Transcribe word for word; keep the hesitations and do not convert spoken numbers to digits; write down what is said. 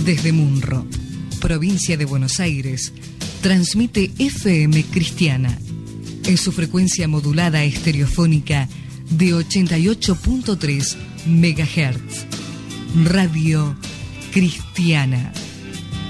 Desde Munro, provincia de Buenos Aires, transmite F M Cristiana en su frecuencia modulada estereofónica de ochenta y ocho punto tres megahertz. Radio Cristiana.